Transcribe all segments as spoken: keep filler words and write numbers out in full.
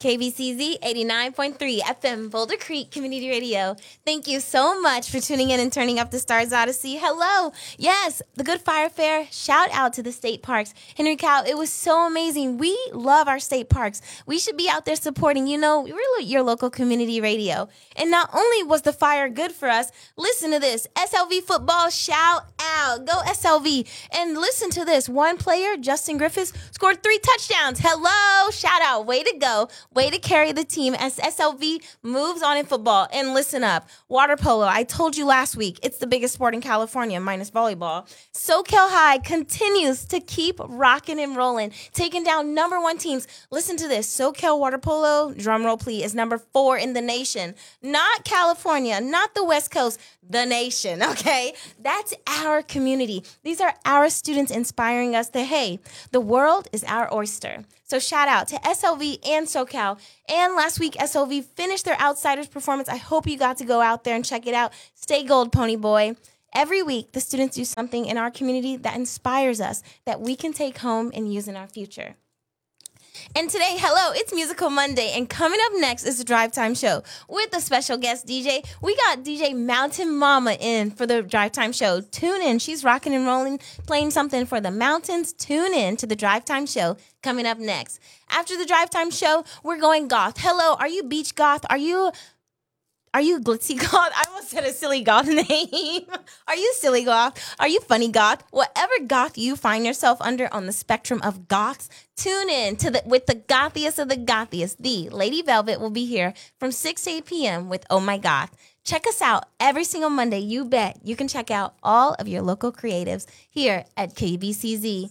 K B C Z eighty-nine point three F M, Boulder Creek Community Radio. Thank you so much for tuning in and turning up the Stars Odyssey. Hello. Yes, the Good Fire Fair. Shout out to the state parks. Henry Cow, it was so amazing. We love our state parks. We should be out there supporting, you know, we're your local community radio. And not only was the fire good for us, listen to this. S L V football, shout out. Go S L V. And listen to this. One player, Justin Griffiths, scored three touchdowns. Hello. Shout out. Way to go. Way to carry the team as S L V moves on in football. And listen up, water polo. I told you last week, it's the biggest sport in California, minus volleyball. SoCal High continues to keep rocking and rolling, taking down number one teams. Listen to this. SoCal water polo, drumroll please, is number four in the nation. Not California, not the West Coast, the nation, okay? That's our community. These are our students inspiring us that, hey, the world is our oyster. So shout out to S L V and SoCal. And last week, S L V finished their Outsiders performance. I hope you got to go out there and check it out. Stay gold, Pony Boy. Every week, the students do something in our community that inspires us, that we can take home and use in our future. And today, hello, it's Musical Monday, and coming up next is the Drive Time Show with a special guest D J. We got D J Mountain Mama in for the Drive Time Show. Tune in. She's rocking and rolling, playing something for the mountains. Tune in to the Drive Time Show coming up next. After the Drive Time Show, we're going goth. Hello, are you beach goth? Are you... Are you glitzy goth? I almost said a silly goth name. Are you silly goth? Are you funny goth? Whatever goth you find yourself under on the spectrum of goths, tune in to the with the gothiest of the gothiest. The Lady Velvet will be here from six to eight p.m. with Oh My Goth. Check us out every single Monday. You bet you can check out all of your local creatives here at K B C Z.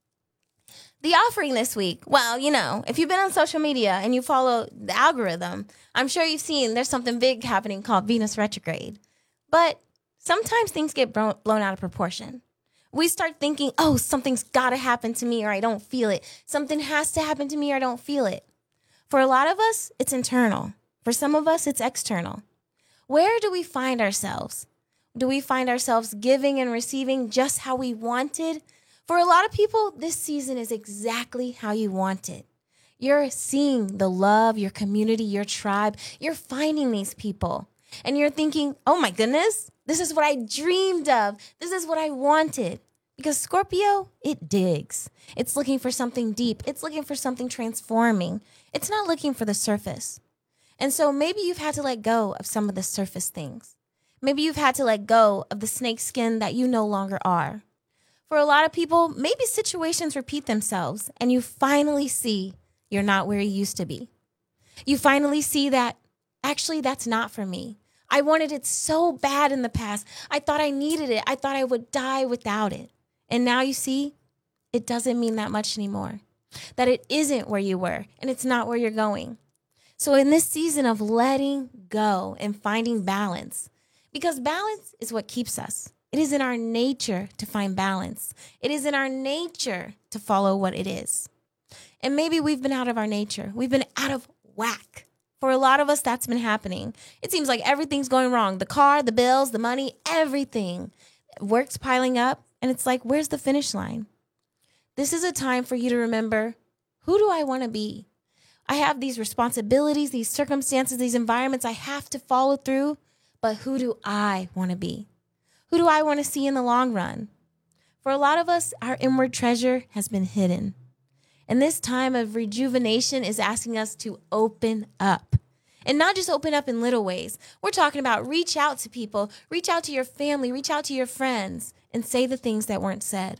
The offering this week, well, you know, if you've been on social media and you follow the algorithm, I'm sure you've seen there's something big happening called Venus retrograde. But sometimes things get blown out of proportion. We start thinking, oh, something's got to happen to me or I don't feel it. Something has to happen to me or I don't feel it. For a lot of us, it's internal. For some of us, it's external. Where do we find ourselves? Do we find ourselves giving and receiving just how we wanted? For a lot of people, this season is exactly how you want it. You're seeing the love, your community, your tribe. You're finding these people. And you're thinking, oh my goodness, this is what I dreamed of. This is what I wanted. Because Scorpio, it digs. It's looking for something deep. It's looking for something transforming. It's not looking for the surface. And so maybe you've had to let go of some of the surface things. Maybe you've had to let go of the snake skin that you no longer are. For a lot of people, maybe situations repeat themselves and you finally see you're not where you used to be. You finally see that, actually, that's not for me. I wanted it so bad in the past. I thought I needed it. I thought I would die without it. And now you see, it doesn't mean that much anymore. That it isn't where you were and it's not where you're going. So in this season of letting go and finding balance, because balance is what keeps us. It is in our nature to find balance. It is in our nature to follow what it is. And maybe we've been out of our nature. We've been out of whack. For a lot of us, that's been happening. It seems like everything's going wrong. The car, the bills, the money, everything. Work's piling up. And it's like, where's the finish line? This is a time for you to remember, who do I want to be? I have these responsibilities, these circumstances, these environments I have to follow through. But who do I want to be? Who do I want to see in the long run? For a lot of us, our inward treasure has been hidden. And this time of rejuvenation is asking us to open up. And not just open up in little ways. We're talking about reach out to people, reach out to your family, reach out to your friends, and say the things that weren't said.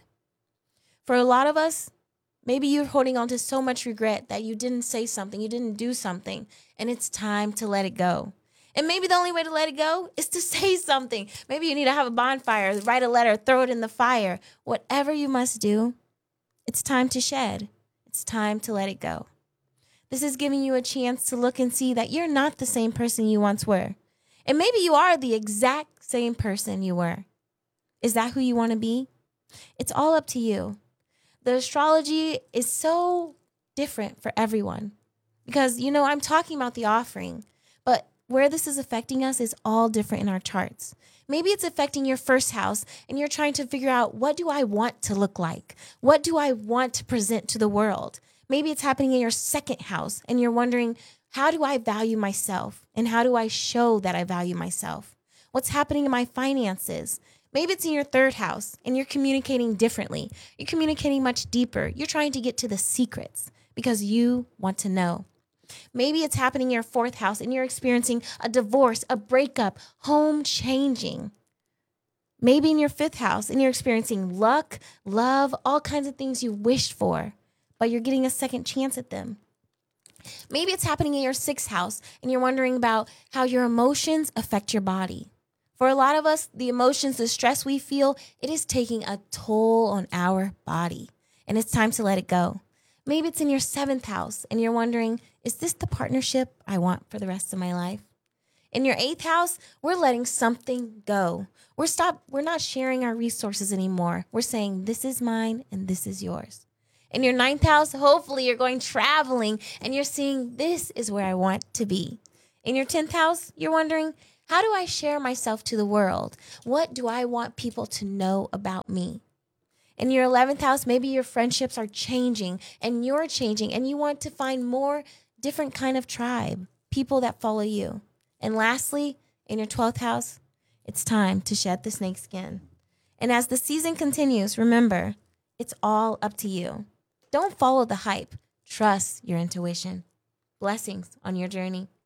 For a lot of us, maybe you're holding on to so much regret that you didn't say something, you didn't do something, and it's time to let it go. And maybe the only way to let it go is to say something. Maybe you need to have a bonfire, write a letter, throw it in the fire. Whatever you must do, it's time to shed. It's time to let it go. This is giving you a chance to look and see that you're not the same person you once were. And maybe you are the exact same person you were. Is that who you want to be? It's all up to you. The astrology is so different for everyone. Because, you know, I'm talking about the offering, but where this is affecting us is all different in our charts. Maybe it's affecting your first house and you're trying to figure out, what do I want to look like? What do I want to present to the world? Maybe it's happening in your second house and you're wondering, how do I value myself? And how do I show that I value myself? What's happening in my finances? Maybe it's in your third house and you're communicating differently. You're communicating much deeper. You're trying to get to the secrets because you want to know. Maybe it's happening in your fourth house and you're experiencing a divorce, a breakup, home changing. Maybe in your fifth house and you're experiencing luck, love, all kinds of things you wished for, but you're getting a second chance at them. Maybe it's happening in your sixth house and you're wondering about how your emotions affect your body. For a lot of us, the emotions, the stress we feel, it is taking a toll on our body, and it's time to let it go. Maybe it's in your seventh house and you're wondering, is this the partnership I want for the rest of my life? In your eighth house, we're letting something go. We're stop. We're not sharing our resources anymore. We're saying, this is mine and this is yours. In your ninth house, hopefully you're going traveling and you're seeing, this is where I want to be. In your tenth house, you're wondering, how do I share myself to the world? What do I want people to know about me? In your eleventh house, maybe your friendships are changing and you're changing and you want to find more different kind of tribe, people that follow you. And lastly, in your twelfth house, it's time to shed the snake skin. And as the season continues, remember, it's all up to you. Don't follow the hype. Trust your intuition. Blessings on your journey.